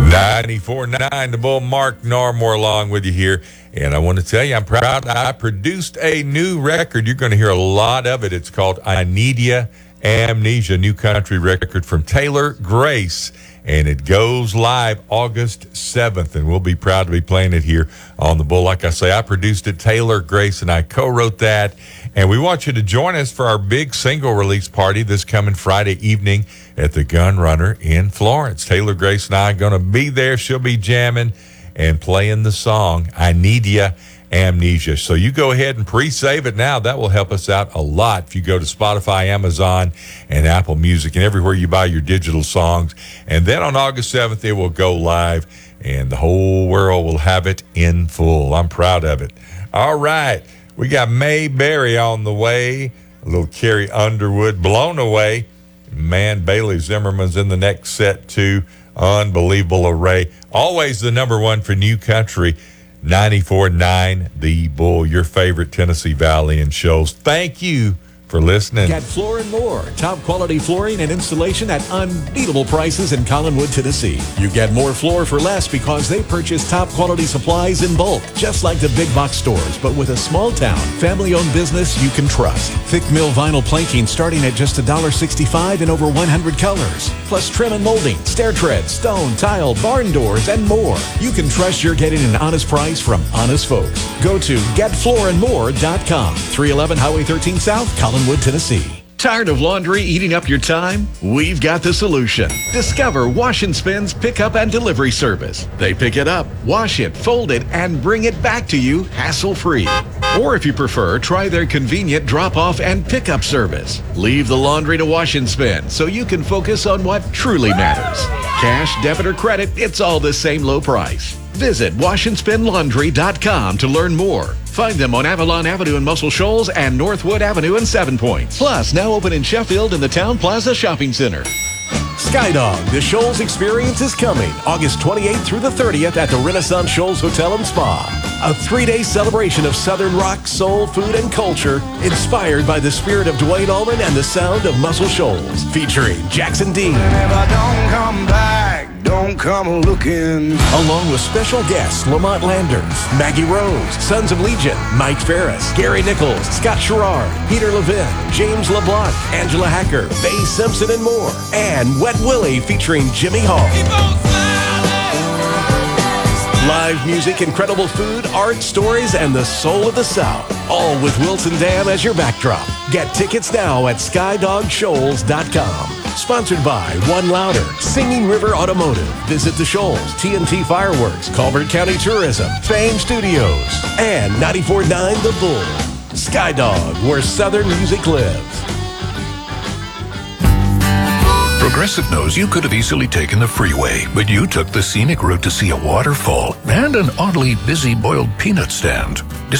94.9 The Bull, Mark Narmore along with you here. And I want to tell you, I'm proud. I produced a new record. You're going to hear a lot of it. It's called I Need Ya Amnesia, new country record from Taylor Grace. And it goes live August 7th. And we'll be proud to be playing it here on The Bull. Like I say, I produced it. Taylor Grace and I co-wrote that. And we want you to join us for our big single release party this coming Friday evening at the Gun Runner in Florence. Taylor Grace and I are going to be there. She'll be jamming and playing the song, I Need Ya Amnesia. So you go ahead and pre-save it now. That will help us out a lot if you go to Spotify, Amazon, and Apple Music, and everywhere you buy your digital songs. And then on August 7th, it will go live, and the whole world will have it in full. I'm proud of it. All right. We got May Berry on the way. A little Carrie Underwood, Blown Away. Man, Bailey Zimmerman's in the next set, too. Unbelievable array. Always the number one for new country. 94.9 The Bull, your favorite Tennessee Valley and shows. Thank you for listening. Get Floor & More, top quality flooring and installation at unbeatable prices in Collinwood, Tennessee. You get more floor for less because they purchase top quality supplies in bulk, just like the big box stores, but with a small town, family-owned business you can trust. Thick mill vinyl planking starting at just $1.65 in over 100 colors. Plus trim and molding, stair tread, stone, tile, barn doors, and more. You can trust you're getting an honest price from honest folks. Go to getflooramore.com, 311 Highway 13 South, Collinwood, Tennessee. Tired of laundry eating up your time? We've got the solution. Discover Wash and Spin's pickup and delivery service. They pick it up, wash it, fold it, and bring it back to you hassle-free. Or if you prefer, try their convenient drop-off and pickup service. Leave the laundry to Wash and Spin so you can focus on what truly matters. Cash, debit, or credit, it's all the same low price. Visit washandspinlaundry.com to learn more. Find them on Avalon Avenue in Muscle Shoals and Northwood Avenue in Seven Points. Plus, now open in Sheffield in the Town Plaza Shopping Center. Skydog, the Shoals Experience is coming August 28th through the 30th at the Renaissance Shoals Hotel and Spa. A 3-day celebration of Southern rock, soul, food, and culture inspired by the spirit of Dwayne Allman and the sound of Muscle Shoals. Featuring Jackson Dean. And if I don't come back, don't come looking. Along with special guests Lamont Landers, Maggie Rose, Sons of Legion, Mike Ferris, Gary Nichols, Scott Sherrard, Peter Levin, James LeBlanc, Angela Hacker, Faye Simpson, and more. And Wet Willie featuring Jimmy Hall. Live music, incredible food, art, stories, and the soul of the South. All with Wilson Dam as your backdrop. Get tickets now at SkyDogShoals.com. Sponsored by One Louder, Singing River Automotive, Visit the Shoals, TNT Fireworks, Colbert County Tourism, Fame Studios, and 94.9 The Bull. Skydog, where Southern music lives. Progressive knows you could have easily taken the freeway, but you took the scenic route to see a waterfall and an oddly busy boiled peanut stand.